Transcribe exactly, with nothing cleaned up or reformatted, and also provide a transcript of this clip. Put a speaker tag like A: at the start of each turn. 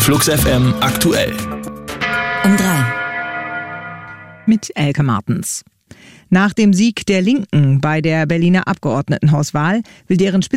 A: Flux F M aktuell.
B: Um drei.
C: Mit Elke Martens. Nach dem Sieg der Linken bei der Berliner Abgeordnetenhauswahl will deren